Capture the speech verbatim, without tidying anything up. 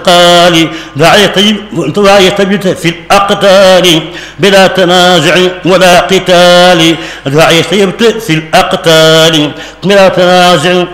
الأثقال دعي ثبت في الأقتال بلا تنازع ولا قتال دعي ثبت في الأقتال بلا تنازع